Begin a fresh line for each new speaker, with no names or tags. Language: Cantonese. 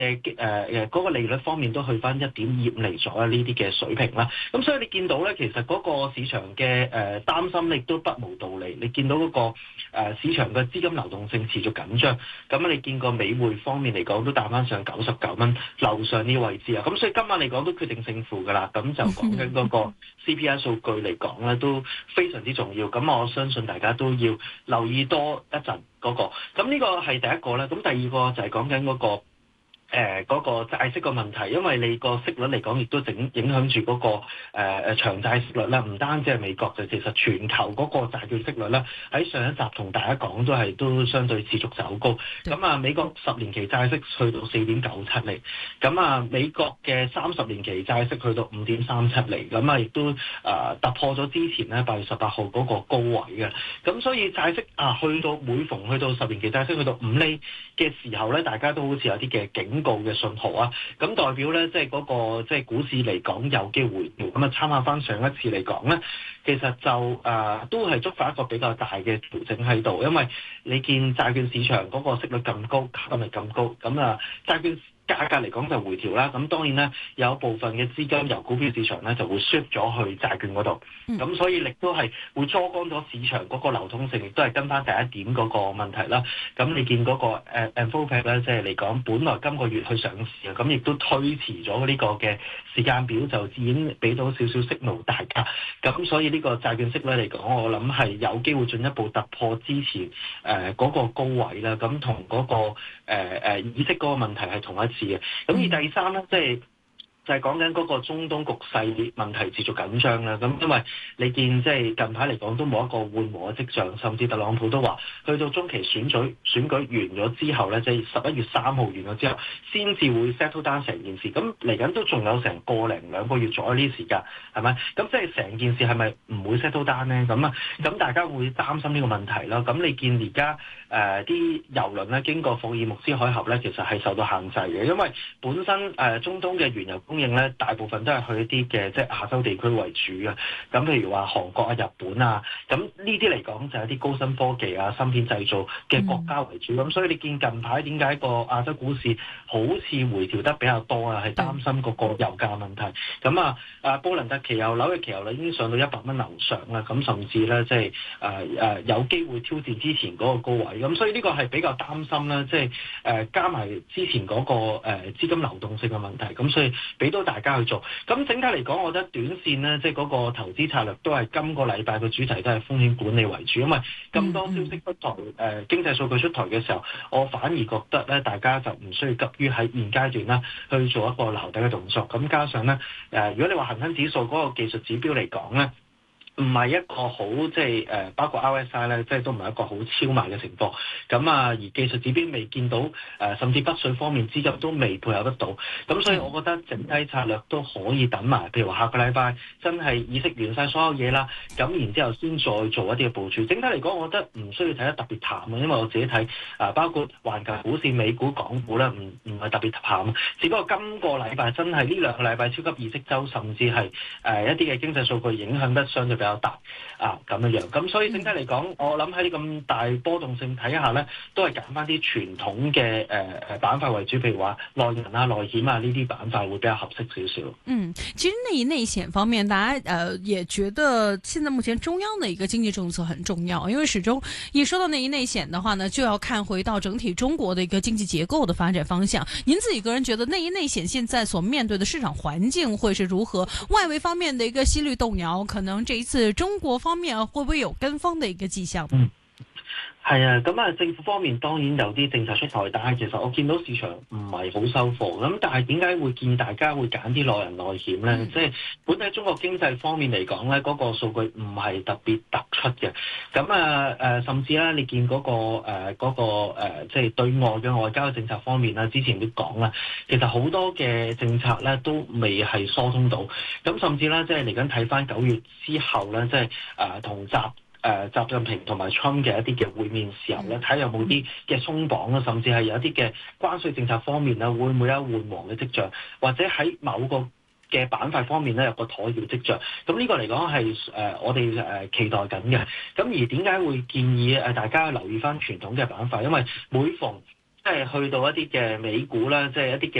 嗰個利率方面都去翻1.25厘左右呢啲嘅水平啦。咁所以你見到咧，其實嗰個市場嘅擔心亦都不無道理。你見到嗰個市場嘅資金流動性持續緊張，咁你見個美匯方面嚟講都彈翻上99蚊樓上呢個位置啊。咁所以今晚嚟講都決定勝負㗎啦。咁就講緊嗰個 CPI 數據嚟講咧，都非常之重要。咁我相信大家都要留意多一陣嗰個。咁呢個係第一個啦。咁第二個就係講緊嗰個債息個問題，因為你個息率嚟講，亦都影響住嗰個長債息率啦。唔單止係美國，就其實全球嗰個債券息率咧，喺上一集同大家講都相對持續走高。咁啊，美國10年期債息去到4.97厘，咁啊，美國嘅30年期債息去到5.37厘，咁啊，亦都突破咗之前咧8月18號嗰個高位嘅。咁所以債息每逢去到10年期債息去到5厘嘅時候咧，大家都好似有啲嘅警告嘅信號啊，咁代表咧，即係嗰個即係股市嚟講有機會調，咁啊參考翻上一次嚟講咧，其實就都係觸發一個比較大嘅調整喺度，因為你見債券市場嗰個息率咁高，吸引力咁高，咁啊債券價格嚟講就回調啦，咁當然咧有部分嘅資金由股票市場咧就會 shift 咗去債券嗰度，咁所以亦都係會拖乾咗市場嗰個流通性，亦都係跟翻第一點嗰個問題啦。咁你見嗰個Enfopac 咧，即係嚟講，本來今個月去上市啊，咁亦都推遲咗呢個嘅時間表，就已經俾到少少息怒大家。咁所以呢個債券息率嚟講，我諗係有機會進一步突破之前嗰個高位啦。咁同嗰個議息嗰個問題係同一次嘅。咁而第三咧，就係講緊嗰個中東局勢問題持續緊張啦，咁因為你見即係近排嚟講都冇一個緩和嘅跡象，甚至特朗普都話去到中期選舉完咗之後咧，即係11月3號完咗之後，先至會 settle down 成件事。咁嚟緊都仲有成個零2個月左右呢啲時間，係咪？咁即係成件事係咪唔會 settle down 咧？咁大家會擔心呢個問題啦。咁你見而家啲郵輪咧經過霍爾木茲海峽咧，其實係受到限制嘅，因為本身中東嘅原油供應咧，大部分都係去一啲嘅即係亞洲地區為主嘅。咁譬如話韓國啊、日本啊，咁呢啲嚟講就係一啲高新科技啊、芯片製造嘅國家為主。咁所以你見近排點解個亞洲股市好似回調得比較多啊？係擔心嗰個油價問題。咁布倫特期油、紐約期油咧已經上到100蚊樓上啦。咁甚至咧即係有機會挑戰之前嗰個高位。咁所以呢個係比較擔心啦。即係加埋之前嗰個資金流動性嘅問題。咁所以俾到大家去做，咁整體嚟講，我覺得短線咧，即係嗰個投資策略都係今個禮拜嘅主題都係風險管理為主，因為咁多消息出台，經濟數據出台嘅時候，我反而覺得咧，大家就唔需要急於喺現階段啦去做一個撈底嘅動作。咁加上咧，如果你話恒生指數嗰個技術指標嚟講咧，唔係一個好即係包括 RSI 咧，即係都唔係一個好超賣嘅情況。咁而技術指標未見到甚至北水方面資金都未配合得到。咁所以我覺得整體策略都可以等埋，譬如話下個禮拜真係議息完晒所有嘢啦，咁然之後先再做一啲嘅部署。整體嚟講，我覺得唔需要睇得特別淡啊，因為我自己睇包括環球股市、美股、港股咧，唔係特別淡。只不過今個禮拜真係呢2個禮拜超級議息週，甚至係一啲嘅經濟數據影響得相對比較大咁樣。咁所以整體嚟講，我諗喺咁大波動性睇下咧，都係揀翻啲傳統嘅板塊為主，譬如話內銀啊、內險啊呢啲板塊會比較合適少少。
其實內險方面，大家也覺得現在目前中央的一個經濟政策很重要，因為始終一說到內險的話呢，就要看回到整體中國的一個經濟結構的發展方向。您自己個人覺得內險現在所面對的市場環境會是如何？外圍方面的一個息率動搖，可能這一次中國方面會不會有跟風的一個跡象？
係啊，咁政府方面當然有啲政策出台，但係其實我見到市場唔係好收貨。咁但係點解會建議大家會揀啲內銀內險咧？即係本體中國經濟方面嚟講咧，嗰個數據唔係特別突出嘅。咁甚至咧，你見嗰個即係對外嘅外交政策方面啦，之前都講啦，其實好多嘅政策咧都未係疏通到。咁甚至咧，即係嚟緊睇翻9月之後咧，即係同習近平同埋 Trump 嘅一啲嘅會面時候咧，睇下有冇啲嘅鬆綁啦，甚至係有一啲嘅關稅政策方面咧，會唔會有緩和嘅跡象，或者喺某個嘅板塊方面咧有個妥協跡象。咁呢個嚟講係我哋期待緊嘅。咁而點解會建議大家留意翻傳統嘅板塊？因為每逢即係去到一啲嘅美股啦，即係一啲